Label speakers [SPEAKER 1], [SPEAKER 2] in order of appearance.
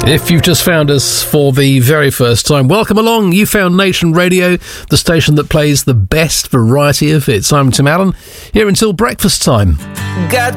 [SPEAKER 1] If you've just found us for the very first time, welcome along. You found Nation Radio, the station that plays the best variety of hits. I'm Tim Allen, here until breakfast time.